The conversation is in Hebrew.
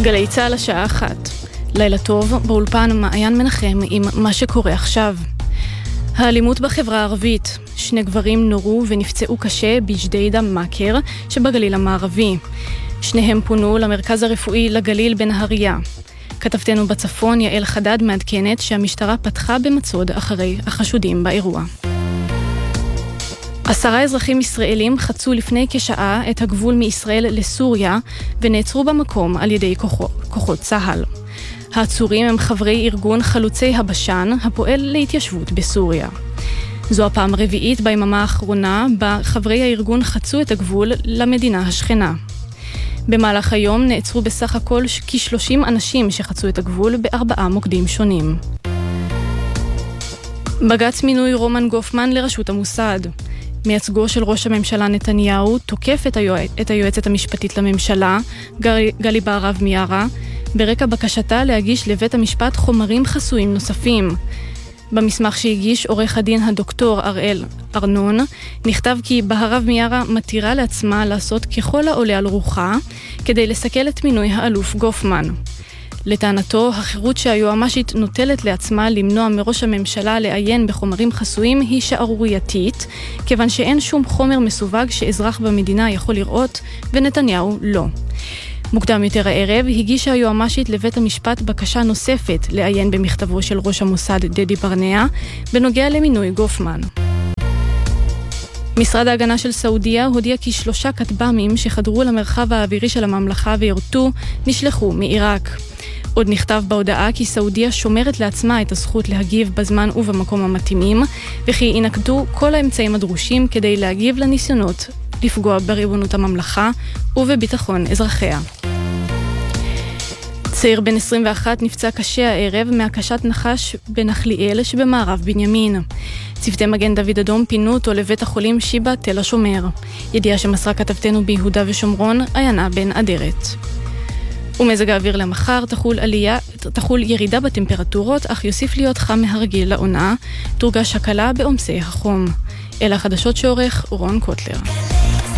גלי צהל השעה 1. לילה טוב, באולפן מעיין מנחם עם מה שקורה עכשיו. האלימות בחברה הערבית. 2 גברים נורו ונפצעו קשה בג'דיידה מכר שבגליל המערבי. שניהם פונו למרכז הרפואי לגליל בנהריה. כתבתנו בצפון יעל חדד מעדכנת שהמשטרה פתחה במצוד אחרי החשודים באירוע. 10 אזרחים ישראלים חצו לפני כשעה את הגבול מישראל לסוריה ונעצרו במקום על ידי כוחות צה"ל. העצורים הם חברי ארגון חלוצי הבשן הפועל להתיישבות בסוריה. זו הפעם הרביעית ביממה האחרונה בה חברי הארגון חצו את הגבול למדינה השכנה. במהלך היום נעצרו בסך הכל כ-30 אנשים שחצו את הגבול ב4 מוקדים שונים. בג"ץ מינוי רומן גופמן לראשות המוסד. מייצגו של ראש הממשלה נתניהו תוקף את היועצת המשפטית לממשלה, גלי בהרב מיארה, ברקע בקשתה להגיש לבית המשפט חומרים חסויים נוספים. במסמך שהגיש עורך הדין הדוקטור אראל ארנון, נכתב כי בהרב מיארה מתירה לעצמה לעשות ככל העולה על רוחה, כדי לסכל את מינוי האלוף גופמן. לטענתו, החירות שהיועמ"שית נוטלת לעצמה למנוע מראש הממשלה לעיין בחומרים חסויים היא שערורייתית, כיוון שאין שום חומר מסווג שאזרח במדינה יכול לראות, ונתניהו לא. מוקדם יותר הערב הגישה היועמ"שית לבית המשפט בקשה נוספת לעיין במכתבו של ראש המוסד דדי ברנע, בנוגע למינוי גופמן. משרד ההגנה של סעודיה הודיע כי 3 כטב"מים שחדרו למרחב האווירי של הממלכה וירתו נשלחו מעיראק. עוד נכתב בהודעה כי סעודיה שומרת לעצמה את הזכות להגיב בזמן ובמקום המתאימים, וכי ינקטו כל האמצעים הדרושים כדי להגיב לניסיונות לפגוע בריבונות הממלכה ובביטחון אזרחיה. צעיר בן 21 נפצע קשה הערב מהקשת נחש בנחליאל שבמערב בנימין. צוותי מגן דוד אדום פינו אותו לבית החולים שיבא תל השומר. ידיעה שמסרה כתבתנו ביהודה ושומרון, עיינה בן אדרת. ומזג האוויר למחר תחול ירידה בטמפרטורות, אך יוסיף להיות חם מהרגיל לעונה, תורגש הקלה בעומסי החום. אלה החדשות שעורך רון קוטלר.